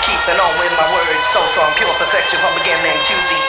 keeping on with my words. So strong, pure perfection from beginning to the